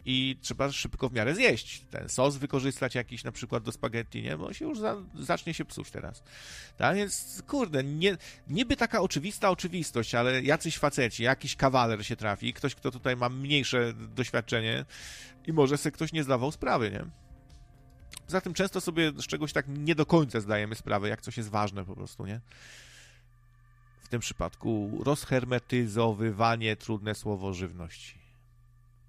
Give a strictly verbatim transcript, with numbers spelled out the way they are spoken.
i trzeba szybko w miarę zjeść. Ten sos wykorzystać jakiś na przykład do spaghetti, nie? Bo się już za, zacznie się psuć teraz. Tak więc, kurde, nie, niby taka oczywista oczywistość, ale jacyś faceci, jakiś kawaler się trafi, ktoś, kto tutaj ma mniejsze doświadczenie i może sobie ktoś nie zdawał sprawy, nie? Poza tym często sobie z czegoś tak nie do końca zdajemy sprawę, jak coś jest ważne po prostu, nie? W tym przypadku rozhermetyzowywanie, trudne słowo, żywności.